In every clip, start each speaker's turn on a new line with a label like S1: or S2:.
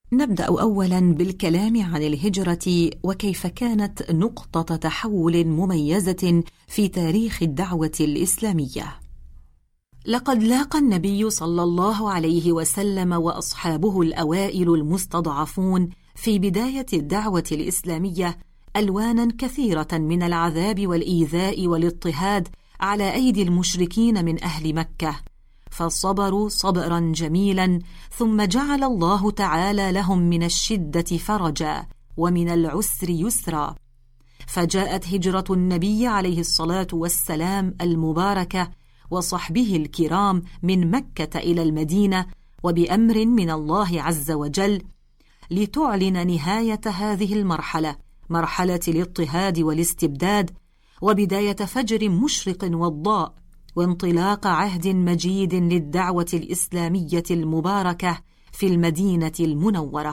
S1: نبدأ أولاً بالكلام عن الهجرة وكيف كانت نقطة تحول مميزة في تاريخ الدعوة الإسلامية. لقد لاقى النبي صلى الله عليه وسلم وأصحابه الأوائل المستضعفون في بداية الدعوة الإسلامية ألواناً كثيرة من العذاب والإيذاء والاضطهاد على أيدي المشركين من أهل مكة، فصبروا صبراً جميلاً، ثم جعل الله تعالى لهم من الشدة فرجاً ومن العسر يسرا، فجاءت هجرة النبي عليه الصلاة والسلام المباركة وصحبه الكرام من مكة إلى المدينة وبأمر من الله عز وجل، لتعلن نهاية هذه المرحلة، مرحلة الاضطهاد والاستبداد، وبداية فجر مشرق وضاء، وانطلاق عهد مجيد للدعوة الإسلامية المباركة في المدينة المنورة.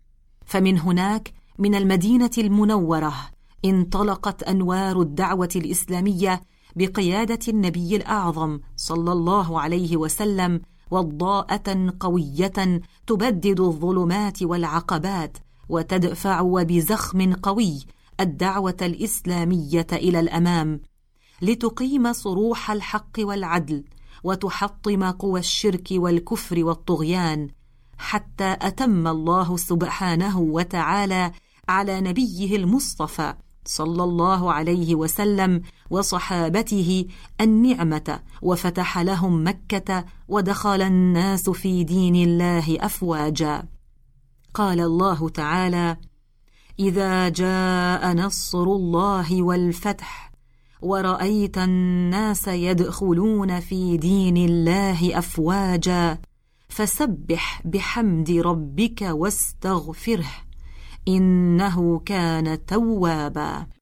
S1: فمن هناك، من المدينة المنورة، انطلقت أنوار الدعوة الإسلامية بقيادة النبي الأعظم صلى الله عليه وسلم، وضاءة قوية تبدد الظلمات والعقبات، وتدفع وبزخم قوي الدعوة الإسلامية إلى الأمام، لتقيم صروح الحق والعدل، وتحطم قوى الشرك والكفر والطغيان، حتى أتم الله سبحانه وتعالى على نبيه المصطفى صلى الله عليه وسلم وصحابته النعمة، وفتح لهم مكة، ودخل الناس في دين الله أفواجا. قال الله تعالى: إذا جاء نصر الله والفتح ورأيت الناس يدخلون في دين الله أفواجا فسبح بحمد ربك واستغفره إنه كان توابا.